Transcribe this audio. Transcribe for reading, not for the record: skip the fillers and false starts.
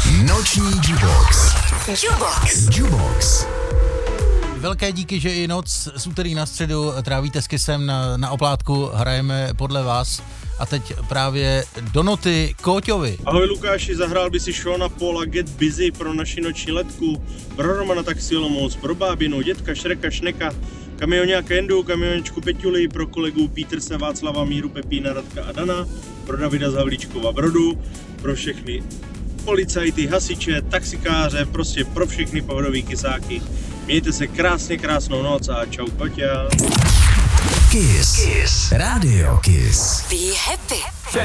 Noční Jubox. Jubox. Velké díky, že i noc z úterý na středu trávíte s Kissem na oplátku, hrajeme podle vás. A teď právě do noty Kóťovi. Ahoj Lukáši, zahrál by si Seana Paula Get Busy pro naši noční letku, pro Romana Taxi Olomouc, pro bábinu, dětka Šreka Šneka, kamioňáka Kendu, kamionečku Peťuli, pro kolegu Peterse, Václava, Míru, Pepína, Radka a Dana, pro Davida z Havlíčkova Brodu, pro všechny policajty, hasiče, taxikáře, prostě pro všechny pohodový kysáky. Mějte se krásně, krásnou noc a čau Kóťa. Kiss. Radio Kiss. Be happy.